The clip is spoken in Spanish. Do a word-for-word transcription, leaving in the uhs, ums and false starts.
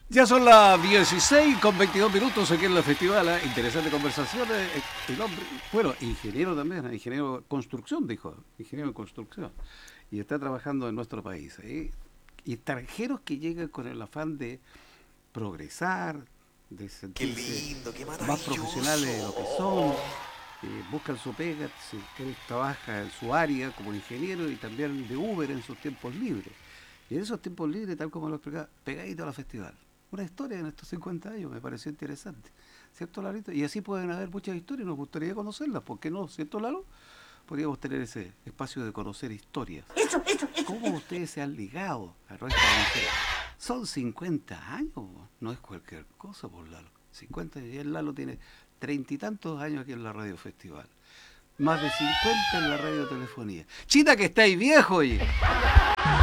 Ya son las dieciséis con veintidós minutos aquí en la festival. ¿Eh? Interesante conversación. Eh, el hombre, bueno, ingeniero también, ¿eh? Ingeniero de construcción, dijo. Ingeniero de construcción. Y está trabajando en nuestro país. ¿Eh? Y extranjeros que llegan con el afán de progresar, de Qué sentirse lindo, qué más profesionales maravilloso. de lo que son. Eh, buscan su pega, si él trabaja en su área como ingeniero y también de Uber en sus tiempos libres. Y en esos tiempos libres, tal como lo explicaba, pegadito a la festival. Una historia en estos cincuenta años, me pareció interesante. ¿Cierto, Larito? Y así pueden haber muchas historias, nos gustaría conocerlas, ¿por qué no? ¿Cierto, Lalo? Podríamos tener ese espacio de conocer historias. Eso, eso, eso, ¿Cómo eso. ustedes se han ligado a nuestra emisora? Son cincuenta años, no es cualquier cosa, por Lalo. cincuenta años, y el Lalo tiene treinta y tantos años aquí en la Radio Festival. Más de cincuenta en la radiotelefonía. Chita, que estáis viejo, oye.